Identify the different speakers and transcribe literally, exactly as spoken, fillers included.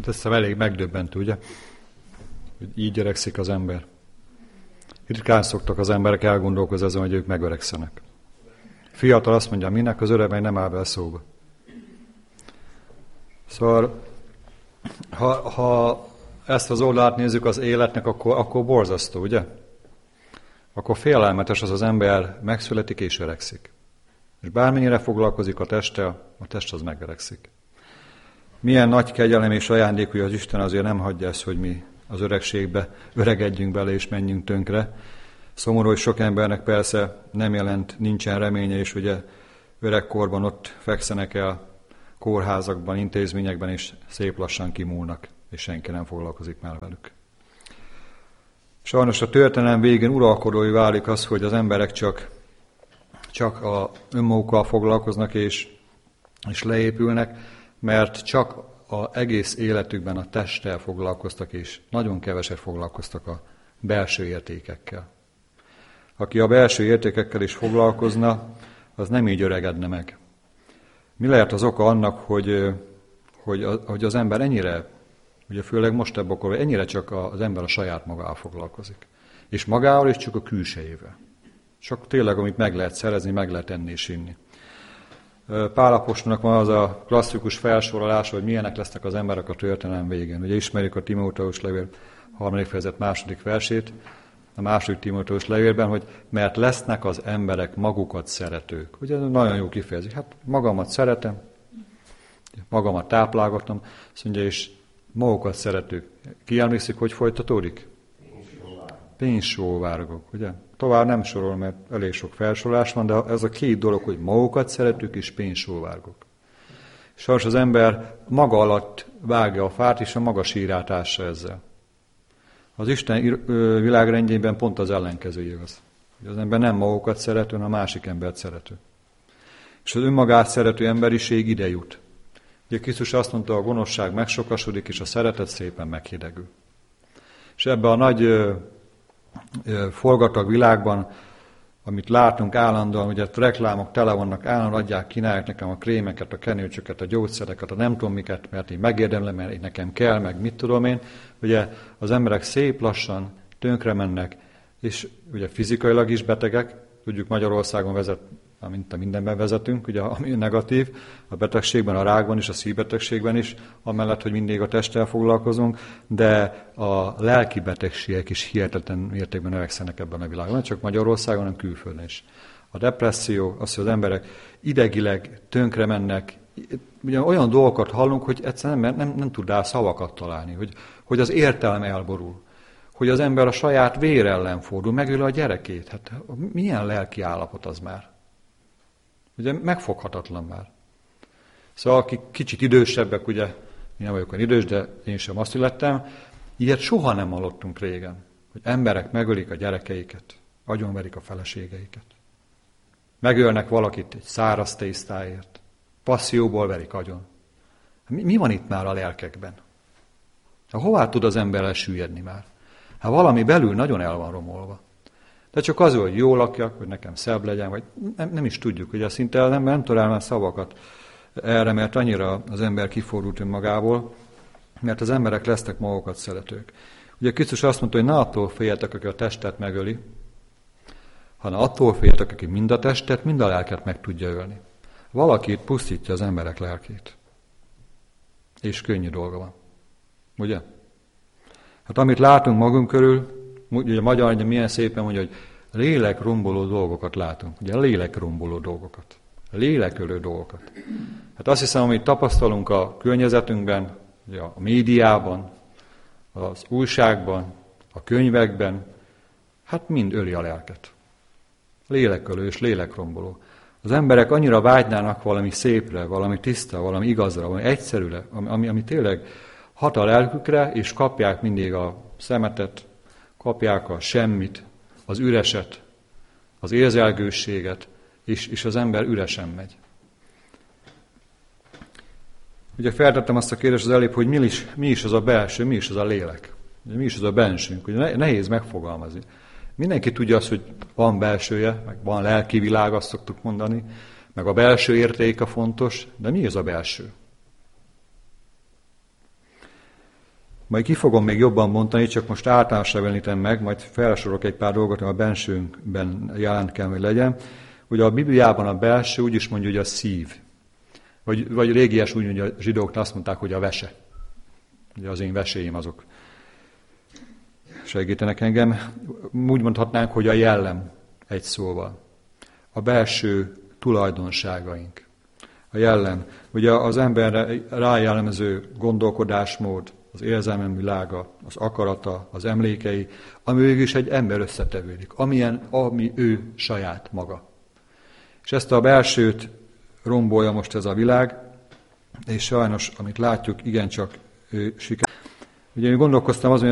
Speaker 1: Azt hiszem elég megdöbbentő, ugye? Hogy így öregszik az ember. Ritkán szoktak az emberek elgondolkozni azon, hogy ők megöregszenek. Fiatal azt mondja, minek az öreg nem áll be szóba. Szóval, ha, ha ezt az oldalát nézzük az életnek, akkor, akkor borzasztó, ugye? Akkor félelmetes az az ember megszületik és öregszik. És bármennyire foglalkozik a testtel, a test az megöregszik. Milyen nagy kegyelem és ajándék, hogy az Isten azért nem hagyja ezt, hogy mi az öregségbe öregedjünk bele és menjünk tönkre. Szomorú, hogy sok embernek persze nem jelent, nincsen reménye, és ugye öregkorban ott fekszenek el kórházakban, intézményekben, és szép lassan kimúlnak, és senki nem foglalkozik már velük. Sajnos a történelem végén uralkodói válik az, hogy az emberek csak, csak a önmagukkal foglalkoznak, és, és leépülnek, mert csak az egész életükben a testtel foglalkoztak, és nagyon keveset foglalkoztak a belső értékekkel. Aki a belső értékekkel is foglalkozna, az nem így öregedne meg. Mi lehet az oka annak, hogy, hogy, hogy az ember ennyire, ugye főleg most ebben akkor, ennyire csak az ember a saját magával foglalkozik. És magával és csak a külsejével. Csak tényleg, amit meg lehet szerezni, meg lehet enni és inni. Pál apostolnak van az a klasszikus felsorolás, hogy milyenek lesznek az emberek a történelem végén. Ugye ismerjük a Timóteus levél harmadik fejezet második versét, a második Timóteus levélben, hogy mert lesznek az emberek magukat szeretők. Ugye ez nagyon jó kifejezés. Hát magamat szeretem, magamat táplálgatom, azt mondja, és magukat szeretők. Ki emlékszik, hogy folytatódik? Pénzsóvárgok, ugye? Tovább nem sorol, mert elég sok felsorolás van, de ez a két dolog, hogy magukat szeretők és pénzsóvárgok. Sajnos az ember maga alatt vágja a fát, és a maga sírát ássa ezzel. Az Isten világrendjében pont az ellenkező igaz. Az ember nem magukat szerető, hanem a másik embert szerető. És az önmagát szerető emberiség ide jut. Ugye Krisztus azt mondta, a gonoszság megsokasodik, és a szeretet szépen meghidegül. És ebben a nagy ö, ö, forgatag világban, amit látunk állandóan, ugye a reklámok tele vannak, állandóan adják, kínálják nekem a krémeket, a kenőcsöket, a gyógyszereket, a nem tudom miket, mert én megérdemlem, mert én nekem kell, meg mit tudom én. Ugye az emberek szép lassan tönkre mennek, és ugye fizikailag is betegek, tudjuk Magyarországon vezet, mint a mindenben vezetünk, ugye ami negatív, a betegségben, a rákban is, a szívbetegségben is, amellett, hogy mindig a testtel foglalkozunk, de a lelki betegségek is hihetetlen mértékben növekszenek ebben a világban, nem csak Magyarországon, hanem külföldön is. A depresszió, az, hogy az emberek idegileg tönkre mennek, ugye olyan dolgokat hallunk, hogy egyszerűen nem, nem, nem tud rá szavakat találni, hogy, hogy az értelme elborul, hogy az ember a saját vér ellen fordul, megöli a gyerekét. Hát milyen lelki állapot az már? Ugye megfoghatatlan már. Szóval akik kicsit idősebbek, ugye, én nem vagyok olyan idős, de én sem azt illettem, ilyet soha nem hallottunk régen, hogy emberek megölik a gyerekeiket, agyonverik a feleségeiket. Megölnek valakit egy száraz tésztáért, passzióból verik agyon. Mi, mi van itt már a lelkekben? Hát hová tud az ember elsüllyedni már? Hát valami belül nagyon el van romolva. De csak azért, hogy jól lakjak, hogy nekem szebb legyen, vagy nem, nem is tudjuk, hogy szinte nem, nem talál már szavakat erre, mert annyira az ember kifordult önmagából, mert az emberek lesznek magukat szeretők. Ugye Krisztus azt mondta, hogy ne attól féljetek, aki a testet megöli, hanem attól féljetek, aki mind a testet, mind a lelket meg tudja ölni. Valaki pusztítja az emberek lelkét. És könnyű dolga van. Ugye? Hát amit látunk magunk körül, ugye a magyar ugye milyen szépen mondja, hogy lélekromboló dolgokat látunk. Ugye lélekromboló dolgokat. Lélekölő dolgokat. Hát azt hiszem, amit tapasztalunk a környezetünkben, ugye a médiában, az újságban, a könyvekben, hát mind öli a lelket. Lélekölő és lélekromboló. Az emberek annyira vágynának valami szépre, valami tiszta, valami igazra, valami egyszerűre, ami, ami tényleg hat a lelkükre, és kapják mindig a szemetet, kapják a semmit, az üreset, az érzelgősséget, és, és az ember üresen megy. Ugye feltettem azt a kérdést az előbb, hogy mi is, mi is az a belső, mi is az a lélek. Ugye mi is az a bensőnk. Ugye nehéz megfogalmazni. Mindenki tudja azt, hogy van belsője, meg van lelki világ, azt szoktuk mondani, meg a belső értéke fontos, de mi az a belső? Majd ki fogom még jobban mondani, csak most általánosra jelenítem meg, majd felsorolok egy pár dolgot, ami a bensőnkben jelent kell, hogy legyen. Ugye a Bibliában a belső úgy is mondja, hogy a szív. Vagy, vagy régies úgy mondja, a zsidóknak azt mondták, hogy a vese. Ugye az én veséim azok segítenek engem. Úgy mondhatnánk, hogy a jellem egy szóval. A belső tulajdonságaink. A jellem. Ugye az emberre rájellemző gondolkodásmód, az érzelmem világa, az akarata, az emlékei, ami végül is egy ember összetevődik, amilyen, ami ő saját maga. És ezt a belsőt rombolja most ez a világ, és sajnos, amit látjuk, igencsak siker. Ugye én gondolkoztam azon, hogy